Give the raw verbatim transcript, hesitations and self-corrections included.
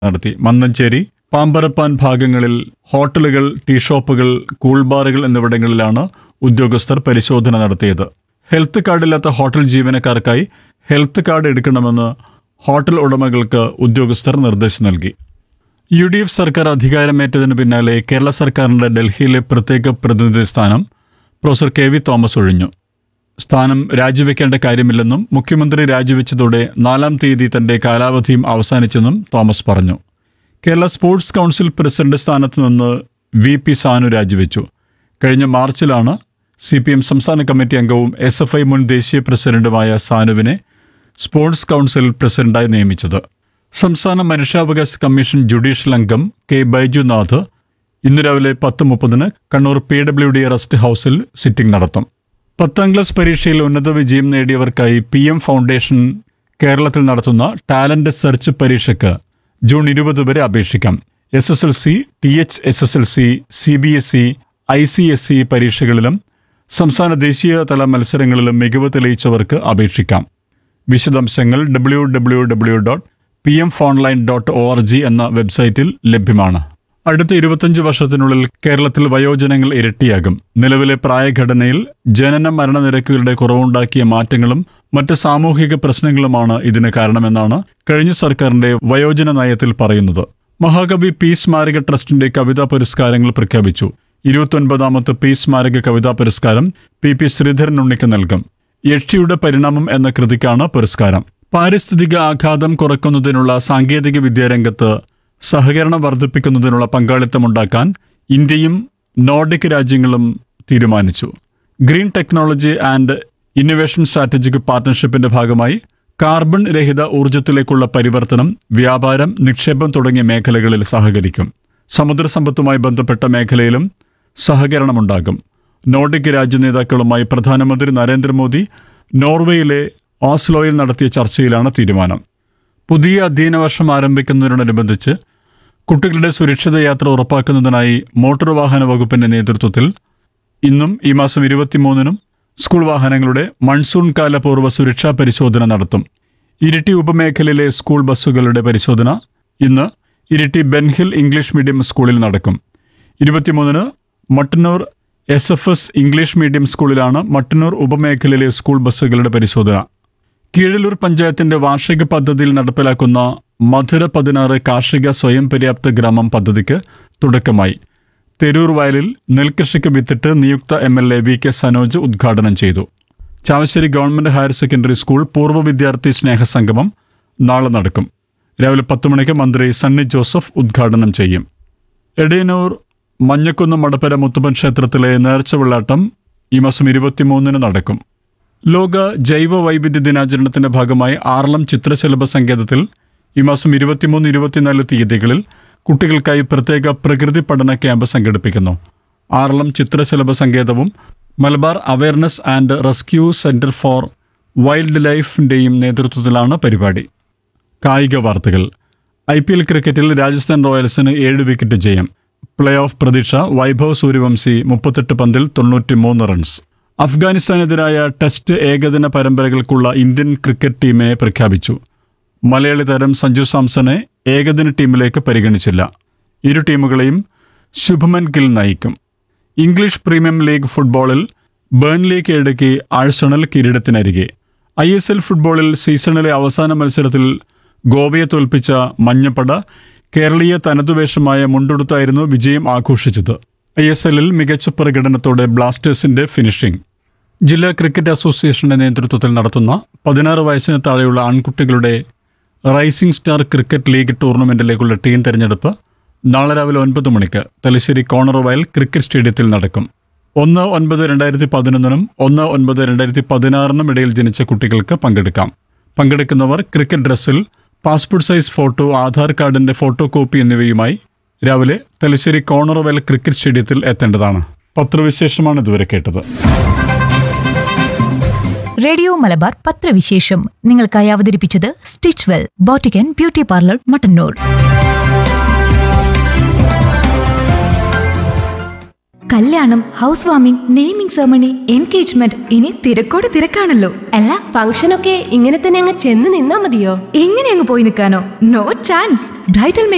നടത്തി. മന്നഞ്ചേരി, പാമ്പരപ്പാൻ ഭാഗങ്ങളിൽ ഹോട്ടലുകൾ, ടീ ഷോപ്പുകൾ, കൂൾബാറുകൾ എന്നിവിടങ്ങളിലാണ് ഉദ്യോഗസ്ഥർ പരിശോധന നടത്തിയത്. ഹെൽത്ത് കാർഡില്ലാത്ത ഹോട്ടൽ ജീവനക്കാർക്കായി ഹെൽത്ത് കാർഡ് എടുക്കണമെന്ന് ഹോട്ടൽ ഉടമകൾക്ക് ഉദ്യോഗസ്ഥർ നിർദ്ദേശം നൽകി. യു ഡി എഫ് സർക്കാർ അധികാരമേറ്റതിന് പിന്നാലെ കേരള സർക്കാരിന്റെ ഡൽഹിയിലെ പ്രത്യേക പ്രതിനിധി സ്ഥാനം പ്രൊഫസർ കെ വി തോമസ് ഒഴിഞ്ഞു. സ്ഥാനം രാജിവെക്കേണ്ട കാര്യമില്ലെന്നും മുഖ്യമന്ത്രി രാജിവെച്ചതോടെ നാലാം തീയതി തന്റെ കാലാവധിയും അവസാനിച്ചെന്നും തോമസ് പറഞ്ഞു. കേരള സ്പോർട്സ് കൗൺസിൽ പ്രസിഡന്റ് സ്ഥാനത്ത് നിന്ന് വി പി സാനു രാജിവെച്ചു. കഴിഞ്ഞ മാർച്ചിലാണ് സി പി എം സംസ്ഥാന കമ്മിറ്റി അംഗവും എസ് എഫ് ഐ മുൻ ദേശീയ പ്രസിഡന്റുമായ സാനുവിനെ സ്പോർട്സ് കൗൺസിൽ പ്രസിഡന്റായി നിയമിച്ചത്. സംസ്ഥാന മനുഷ്യാവകാശ കമ്മീഷൻ ജുഡീഷ്യൽ അംഗം കെ ബൈജുനാഥ് ഇന്ന് രാവിലെ പത്ത് മുപ്പതിന് Kannur P W D rest ഹൌസിൽ സിറ്റിംഗ് നടത്തും. പത്താം ക്ലാസ് പരീക്ഷയിൽ ഉന്നത വിജയം നേടിയവർക്കായി പി എം ഫൗണ്ടേഷൻ കേരളത്തിൽ നടത്തുന്ന ടാലന്റ് സെർച്ച് പരീക്ഷയ്ക്ക് ജൂൺ ഇരുപത് വരെ അപേക്ഷിക്കാം. S S L C, T H S S L C, C B S E, I C S E പരീക്ഷകളിലും സംസ്ഥാന ദേശീയ തല മത്സരങ്ങളിലും മികവ് തെളിയിച്ചവർക്ക് അപേക്ഷിക്കാം. വിശദാംശങ്ങൾ W W W dot P M phoneline dot O R G എന്ന വെബ്സൈറ്റിൽ ലഭ്യമാണ്. അടുത്ത ഇരുപത്തഞ്ച് വർഷത്തിനുള്ളിൽ കേരളത്തിൽ വയോജനങ്ങൾ ഇരട്ടിയാകും. നിലവിലെ പ്രായഘടനയിൽ ജനന മരണനിരക്കുകളുടെ കുറവുണ്ടാക്കിയ മാറ്റങ്ങളും മറ്റ് സാമൂഹിക പ്രശ്നങ്ങളുമാണ് ഇതിന് കാരണമെന്നാണ് കഴിഞ്ഞ സർക്കാരിന്റെ വയോജന നയത്തിൽ പറയുന്നത്. മഹാകവി പി സ്മാരക ട്രസ്റ്റിന്റെ കവിതാ പുരസ്കാരങ്ങൾ പ്രഖ്യാപിച്ചു. ഇരുപത്തൊൻപതാമത്തെ പി സ്മാരക കവിതാ പുരസ്കാരം പി പി ശ്രീധരൻ ഉണ്ണിക്ക് നൽകും. യക്ഷിയുടെ പരിണാമം എന്ന കൃതിക്കാണ് പുരസ്കാരം. പാരിസ്ഥിതിക ആഘാതം കുറയ്ക്കുന്നതിനുള്ള സാങ്കേതിക വിദ്യാരംഗത്ത് സഹകരണം വർദ്ധിപ്പിക്കുന്നതിനുള്ള പങ്കാളിത്തമുണ്ടാക്കാൻ ഇന്ത്യയും നോർഡിക് രാജ്യങ്ങളും തീരുമാനിച്ചു. Green technology and innovation strategic പാർട്ണർഷിപ്പിന്റെ ഭാഗമായി കാർബൺ രഹിത ഊർജ്ജത്തിലേക്കുള്ള പരിവർത്തനം, വ്യാപാരം, നിക്ഷേപം തുടങ്ങിയ മേഖലകളിൽ സഹകരിക്കും. സമുദ്രസമ്പത്തുമായി ബന്ധപ്പെട്ട മേഖലയിലും സഹകരണമുണ്ടാകും. നോർഡിക് രാജ്യ നേതാക്കളുമായി പ്രധാനമന്ത്രി നരേന്ദ്രമോദി നോർവേയിലെ ഓസ്ലോയിൽ നടത്തിയ ചർച്ചയിലാണ് തീരുമാനം. പുതിയ അധ്യയന വർഷം ആരംഭിക്കുന്നതിനോടനുബന്ധിച്ച് കുട്ടികളുടെ സുരക്ഷിത യാത്ര ഉറപ്പാക്കുന്നതിനായി മോട്ടോർ വാഹന വകുപ്പിന്റെ നേതൃത്വത്തിൽ ഇന്നും ഈ മാസം ഇരുപത്തിമൂന്നിനും സ്കൂൾ വാഹനങ്ങളുടെ മൺസൂൺ കാല പൂർവ്വ സുരക്ഷാ പരിശോധന നടത്തും. ഇരിട്ടി ഉപമേഖലയിലെ സ്കൂൾ ബസ്സുകളുടെ പരിശോധന ഇന്ന് ഇരിട്ടി ബെൻഹിൽ ഇംഗ്ലീഷ് മീഡിയം സ്കൂളിൽ നടക്കും. ഇരുപത്തിമൂന്നിന് Mattannur S F S English medium സ്കൂളിലാണ് മട്ടന്നൂർ ഉപമേഖലയിലെ സ്കൂൾ ബസ്സുകളുടെ പരിശോധന. കീഴല്ലൂർ പഞ്ചായത്തിന്റെ വാർഷിക പദ്ധതിയിൽ നടപ്പിലാക്കുന്ന മധുര പതിനാറ് കാർഷിക സ്വയം പര്യാപ്ത ഗ്രാമം പദ്ധതിക്ക് തുടക്കമായി. തെരൂർ വയലിൽ നെൽകൃഷിക്ക് വിത്തിട്ട് നിയുക്ത M L A V K Sanoj ഉദ്ഘാടനം ചെയ്തു. Chavassery government higher secondary school പൂർവ്വ വിദ്യാർത്ഥി സ്നേഹസംഗമം നാളെ നടക്കും. രാവിലെ പത്ത് മണിക്ക് മന്ത്രി സണ്ണി ജോസഫ് ഉദ്ഘാടനം ചെയ്യും. എടയനൂർ മഞ്ഞക്കുന്ന് മടപ്പര മുത്തപ്പൻ ക്ഷേത്രത്തിലെ നേർച്ച വെള്ളാട്ടം ഈ മാസം ഇരുപത്തിമൂന്നിന് നടക്കും. ലോക ജൈവ വൈവിധ്യ ദിനാചരണത്തിന്റെ ഭാഗമായി ആറളം ചിത്രശലഭ സങ്കേതത്തിൽ ഈ മാസം ഇരുപത്തിമൂന്ന് ഇരുപത്തിനാല് തീയതികളിൽ കുട്ടികൾക്കായി പ്രത്യേക പ്രകൃതി പഠന ക്യാമ്പ് സംഘടിപ്പിക്കുന്നു. ആറളം ചിത്രശലഭ സങ്കേതവും Malabar awareness and rescue centre for wild ലൈഫിന്റെയും നേതൃത്വത്തിലാണ് പരിപാടി. കായിക വാർത്തകൾ. ഐ പി എൽ ക്രിക്കറ്റിൽ രാജസ്ഥാൻ റോയൽസിന് ഏഴ് വിക്കറ്റ് ജയം. പ്ലേ ഓഫ് പ്രതീക്ഷ. വൈഭവ് സൂര്യവംശി മുപ്പത്തെട്ട് പന്തിൽ തൊണ്ണൂറ്റി മൂന്ന് റൺസ്. അഫ്ഗാനിസ്ഥാനെതിരായ ടെസ്റ്റ് ഏകദിന പരമ്പരകൾക്കുള്ള ഇന്ത്യൻ ക്രിക്കറ്റ് ടീമിനെ പ്രഖ്യാപിച്ചു. മലയാളി താരം സഞ്ജു സാംസണെ ഏകദിന ടീമിലേക്ക് പരിഗണിച്ചില്ല. ഇരു ടീമുകളെയും ശുഭമൻ ഗിൽ നയിക്കും. ഇംഗ്ലീഷ് പ്രീമിയം ലീഗ് ഫുട്ബോളിൽ ബേൺലി കീഴടക്കി ആഴ്സണൽ കിരീടത്തിനരികെ. ഐ എസ് എൽ ഫുട്ബോളിൽ സീസണിലെ അവസാന മത്സരത്തിൽ ഗോവയെ തോൽപ്പിച്ച മഞ്ഞപ്പട കേരളീയ തനതുവേഷമായ മുണ്ടുടുത്തായിരുന്നു വിജയം ആഘോഷിച്ചത്. ഐ എസ് എല്ലിൽ മികച്ച പ്രകടനത്തോടെ ബ്ലാസ്റ്റേഴ്സിന്റെ ഫിനിഷിംഗ്. ജില്ലാ ക്രിക്കറ്റ് അസോസിയേഷന്റെ നേതൃത്വത്തിൽ നടത്തുന്ന പതിനാറ് വയസ്സിന് താഴെയുള്ള ആൺകുട്ടികളുടെ rising star cricket league ടൂർണമെന്റിലേക്കുള്ള team തെരഞ്ഞെടുപ്പ് നാളെ രാവിലെ ഒൻപത് മണിക്ക് തലശ്ശേരി കോണർ വയൽ ക്രിക്കറ്റ് സ്റ്റേഡിയത്തിൽ നടക്കും. ഒന്ന് ഒൻപത് രണ്ടായിരത്തി പതിനൊന്നിനും ഒന്ന് ഒൻപത് രണ്ടായിരത്തി പതിനാറിനും ഇടയിൽ ജനിച്ച കുട്ടികൾക്ക് പങ്കെടുക്കാം. പങ്കെടുക്കുന്നവർ ക്രിക്കറ്റ് ഡ്രസ്സിൽ പാസ്പോർട്ട് സൈസ് ഫോട്ടോ, ആധാർ കാർഡിന്റെ ഫോട്ടോ കോപ്പി എന്നിവയുമായി രാവിലെ തലശ്ശേരി കോണർ വയൽ ക്രിക്കറ്റ് സ്റ്റേഡിയത്തിൽ എത്തേണ്ടതാണ്. പത്രവിശേഷമാണ് ഇതുവരെ കേട്ടത്. റേഡിയോ മലബാർ പത്രവിശേഷം നിങ്ങൾക്കായി അവതരിപ്പിച്ചത് stitch well boutique and beauty parlour Mattannur. കല്യാണം, house warming, naming ceremony, engagement, ഇനി തിരക്കോട് തിരക്കാണല്ലോ. അല്ല, ഫംഗ്ഷനൊക്കെ ഇങ്ങനെ തന്നെ അങ്ങ് ചെന്ന് നിന്നാ മതിയോ? എങ്ങനെ അങ്ങ് പോയി നിൽക്കാനോ? No chance. ബ്രൈഡൽ